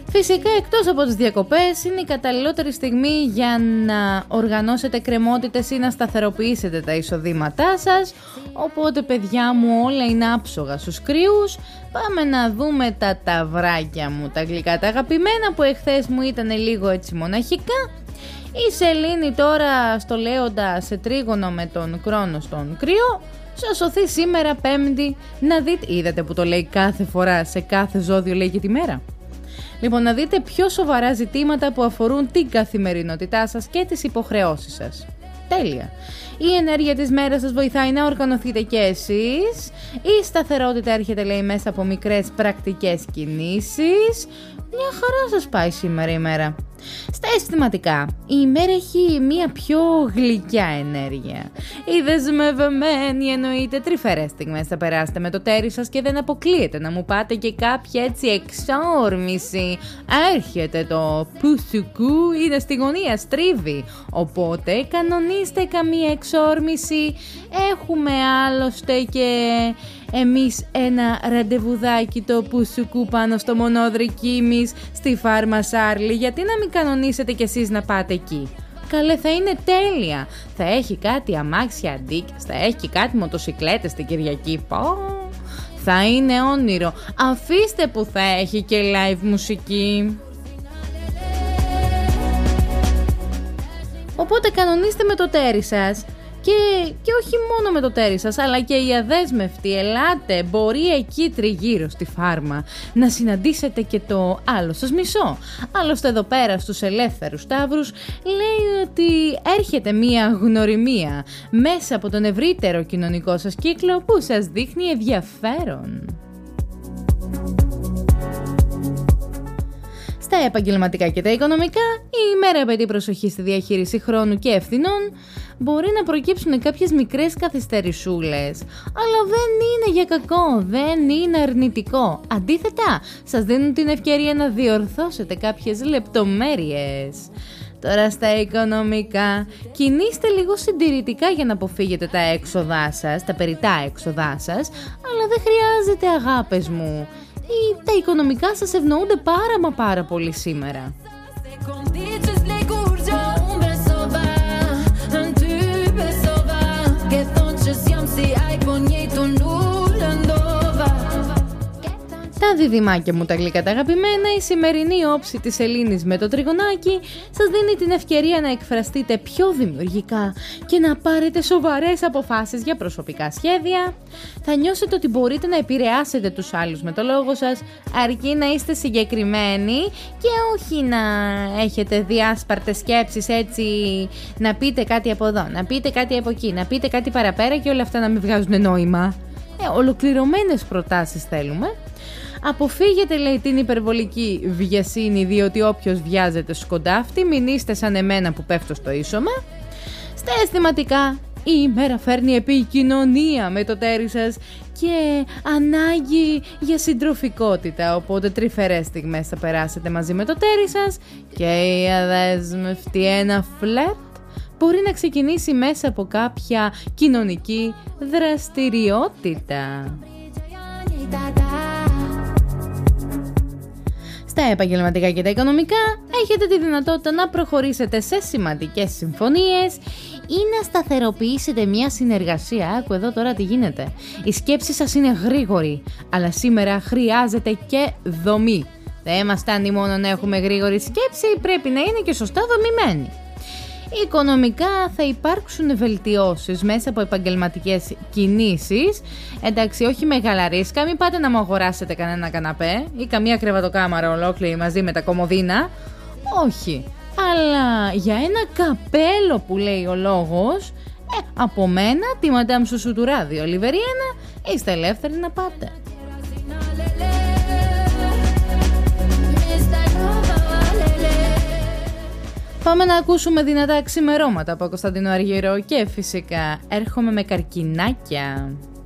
Φυσικά, εκτός από τις διακοπές, είναι η καταλληλότερη στιγμή για να οργανώσετε κρεμότητες ή να σταθεροποιήσετε τα εισοδήματά σας. Οπότε, παιδιά μου, όλα είναι άψογα στους κρύους. Πάμε να δούμε τα ταυράκια μου, τα γλυκά, τα αγαπημένα, που εχθές μου ήταν λίγο έτσι μοναχικά. Η Σελήνη τώρα στο Λέοντα σε τρίγωνο με τον Κρόνο στον Κρυό. Σας σωθεί σήμερα Πέμπτη να δείτε, είδατε που το λέει κάθε φορά, σε κάθε ζώδιο λέει και τη μέρα. Λοιπόν, να δείτε πιο σοβαρά ζητήματα που αφορούν την καθημερινότητά σας και τις υποχρεώσεις σας. Τέλεια. Η ενέργεια της μέρας σας βοηθάει να οργανωθείτε και εσείς. Η σταθερότητα έρχεται, λέει, μέσα από μικρές πρακτικές κινήσεις. Μια χαρά σας πάει σήμερα η μέρα. Στα αισθηματικά, η ημέρα έχει μια πιο γλυκιά ενέργεια. Οι δεσμευμένοι, εννοείται, τρυφερές στιγμές θα περάσετε με το τέρι σας και δεν αποκλείεται να μου πάτε και κάποια έτσι εξόρμηση. Έρχεται το πουσουκού, είναι στη γωνία, στρίβει. Οπότε κανονίστε καμία εξόρμηση. Έχουμε άλλωστε και εμείς ένα ραντεβουδάκι το πουσουκού πάνω στο μονόδρυ Κίμης στη Φάρμα Σάρλι. Γιατί να μην κανονίσετε κι εσείς να πάτε εκεί? Καλέ, θα είναι τέλεια. Θα έχει κάτι αμάξια αντίκες, θα έχει κάτι μοτοσικλέτες την Κυριακή. Θα είναι όνειρο. Αφήστε που θα έχει και live μουσική. Οπότε κανονίστε με το τέρι σας. Και όχι μόνο με το τέρι σας, αλλά και οι αδέσμευτοι. Ελάτε, μπορεί εκεί τριγύρω στη Φάρμα να συναντήσετε και το άλλο σας μισό. Άλλωστε εδώ πέρα στους ελεύθερους ταύρους λέει ότι έρχεται μία γνωριμία μέσα από τον ευρύτερο κοινωνικό σας κύκλο που σας δείχνει ενδιαφέρον. Στα επαγγελματικά και τα οικονομικά, η ημέρα απαιτεί προσοχή στη διαχείριση χρόνου και ευθυνών. Μπορεί να προκύψουν κάποιες μικρές καθυστερησούλες, αλλά δεν είναι για κακό, δεν είναι αρνητικό. Αντίθετα, σας δίνουν την ευκαιρία να διορθώσετε κάποιες λεπτομέρειες. Τώρα στα οικονομικά, κινήστε λίγο συντηρητικά για να αποφύγετε τα έξοδά σας, τα περιττά έξοδά σας, αλλά δεν χρειάζεται, αγάπες μου. Τα οικονομικά σας ευνοούνται πάρα πολύ σήμερα. Τα διδυμάκια μου τα γλυκά τα αγαπημένα, η σημερινή όψη της Σελήνης με το τριγωνάκι σας δίνει την ευκαιρία να εκφραστείτε πιο δημιουργικά και να πάρετε σοβαρές αποφάσεις για προσωπικά σχέδια. Θα νιώσετε ότι μπορείτε να επηρεάσετε τους άλλους με το λόγο σας, αρκεί να είστε συγκεκριμένοι και όχι να έχετε διάσπαρτες σκέψεις, έτσι να πείτε κάτι από εδώ, να πείτε κάτι από εκεί, να πείτε κάτι παραπέρα και όλα αυτά να μην βγάζουν νόημα. Ολοκληρωμένες προτάσεις θέλουμε. Αποφύγετε, λέει, την υπερβολική βιασύνη, διότι όποιος βιάζεται σκοντάφτει, μην είστε σαν εμένα που πέφτω στο ίσωμα. Στα αισθηματικά, η ημέρα φέρνει επικοινωνία με το τέρι σας και ανάγκη για συντροφικότητα, οπότε τρυφερές στιγμές θα περάσετε μαζί με το τέρι σας και η αδέσμευτη ένα φλερτ μπορεί να ξεκινήσει μέσα από κάποια κοινωνική δραστηριότητα. Στα επαγγελματικά και τα οικονομικά έχετε τη δυνατότητα να προχωρήσετε σε σημαντικές συμφωνίες ή να σταθεροποιήσετε μια συνεργασία. Άκου εδώ τώρα τι γίνεται. Η σκέψη σας είναι γρήγορη, αλλά σήμερα χρειάζεται και δομή. Δεν μας φτάνει μόνο να έχουμε γρήγορη σκέψη, πρέπει να είναι και σωστά δομημένη. Οικονομικά θα υπάρξουν βελτιώσεις μέσα από επαγγελματικές κινήσεις. Εντάξει, όχι μεγάλα ρίσκα, μην πάτε να μου αγοράσετε κανένα καναπέ ή καμία κρεβατοκάμαρα ολόκληρη μαζί με τα κομοδίνα. Όχι, αλλά για ένα καπέλο που λέει ο λόγος, από μένα, τη Μαντάμ Σουσού του Ράδιο Λιβεριένα, είστε ελεύθεροι να πάτε. Πάμε να ακούσουμε δυνατά ξημερώματα από Κωνσταντίνο Αργυρό και φυσικά έρχομαι με καρκινάκια.